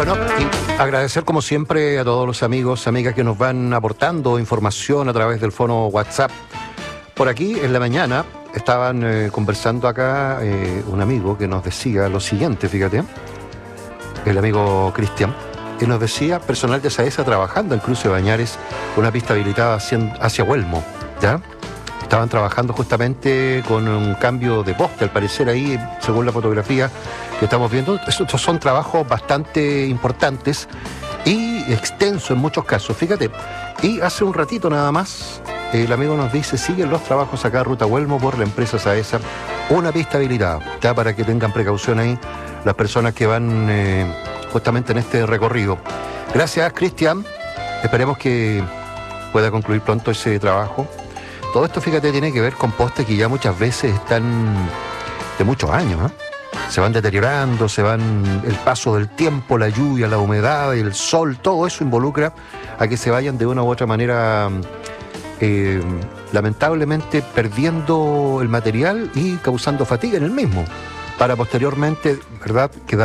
Bueno, y agradecer como siempre a todos los amigos, amigas que nos van aportando información a través del fono WhatsApp. Por aquí, en la mañana, estaban conversando acá un amigo que nos decía lo siguiente, fíjate, el amigo Cristian, y nos decía, personal de SAESA trabajando en Cruce de Bañares, una pista habilitada hacia Huelmo, ¿ya? Estaban trabajando justamente con un cambio de poste, al parecer ahí, según la fotografía que estamos viendo. Estos son trabajos bastante importantes y extensos en muchos casos, fíjate. Y hace un ratito nada más, el amigo nos dice, siguen los trabajos acá Ruta Huelmo por la empresa SAESA, una pista habilitada, ya para que tengan precaución ahí las personas que van justamente en este recorrido. Gracias, Cristian. Esperemos que pueda concluir pronto ese trabajo. Todo esto, fíjate, tiene que ver con postes que ya muchas veces están de muchos años, ¿eh? Se van deteriorando, el paso del tiempo, la lluvia, la humedad, el sol, todo eso involucra a que se vayan de una u otra manera, lamentablemente, perdiendo el material y causando fatiga en el mismo, para posteriormente, ¿verdad?, quedar